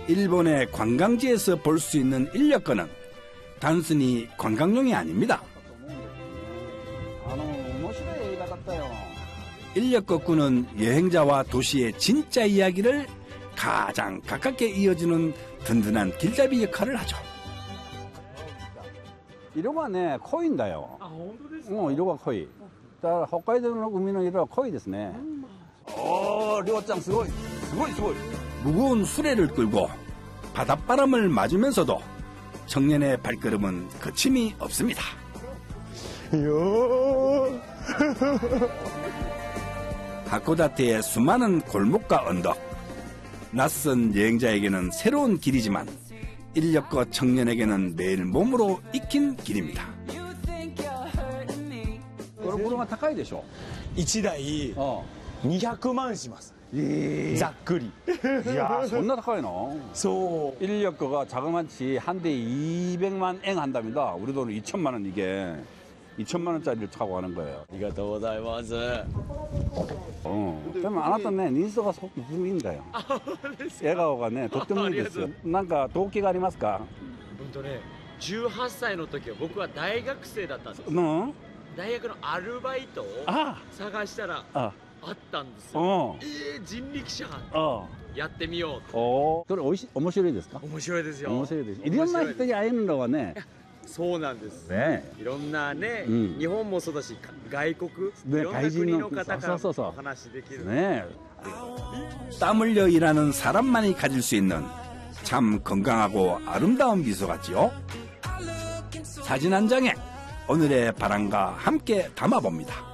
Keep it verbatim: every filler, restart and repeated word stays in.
일본의 관광지에서 볼 수 있는 인력거는 단순히 관광용이 아닙니다. 인력거꾼은 여행자와 도시의 진짜 이야기를 가장 가깝게 이어주는 든든한 길잡이 역할을 하죠. 色がね、濃いんだよ。あ、本当ですか？うん、色が濃い。だから北海道の海の色は濃いですね。おー、りょうちゃんすごい。すごいすごい。 무거운 수레를 끌고 바닷바람을 맞으면서도 청년의 발걸음은 거침이 없습니다. 하코다테의 수많은 골목과 언덕, 낯선 여행자에게는 새로운 길이지만 인력거 청년에게는 매일 몸으로 익힌 길입니다. この車高いでしょ？ いちだいにひゃくまんします。 ざっくり. 야, 존나高いの? 소. 인력거가 자그마치 한 대에 이백만 엔 한답니다. 우리 돈으로 이천만 원 이게. 이천만 원짜리를 타고 가는 거예요. ありがとうございます. 어. 그러면あなたね、人相がすごくいいんだよ. 笑顔がね、とってもいいですよ. なんか動機がありますか? 本当ね、じゅうはっさいの時は僕は大学生だったんです。 うん? 大学のアルバイトを探したらあったんですよ。えー、人力車やってみよう。 おお、それおいし面白いですか？ 面白いですよ。 面白いです。いろんな人に会えるのはね。 そうなんですね。 いろんなね、日本もそうだし外国、いろんな国の方からお話できる。ね。 땀 흘려 일하는 사람만이 가질 수 있는 참 건강하고 아름다운 미소 같지요. 사진 한 장에 오늘의 바람과 함께 담아봅니다.